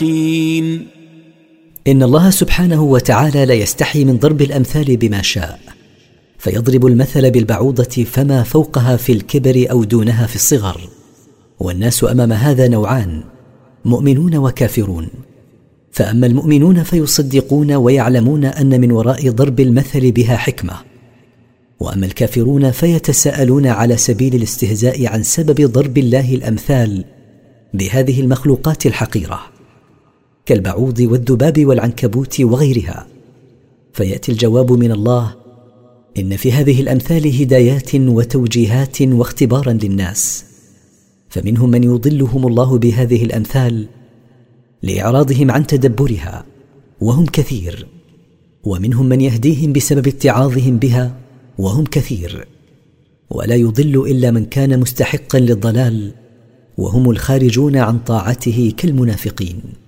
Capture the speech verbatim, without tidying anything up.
إن الله سبحانه وتعالى لا يستحي من ضرب الأمثال بما شاء، فيضرب المثل بالبعوضة فما فوقها في الكبر أو دونها في الصغر. والناس أمام هذا نوعان: مؤمنون وكافرون. فأما المؤمنون فيصدقون ويعلمون أن من وراء ضرب المثل بها حكمة، وأما الكافرون فيتساءلون على سبيل الاستهزاء عن سبب ضرب الله الأمثال بهذه المخلوقات الحقيرة كالبعوض والذباب والعنكبوت وغيرها. فيأتي الجواب من الله: إن في هذه الأمثال هدايات وتوجيهات واختبارا للناس، فمنهم من يضلهم الله بهذه الأمثال لإعراضهم عن تدبرها وهم كثير، ومنهم من يهديهم بسبب اتعاظهم بها وهم كثير. ولا يضل إلا من كان مستحقا للضلال، وهم الخارجون عن طاعته كالمنافقين.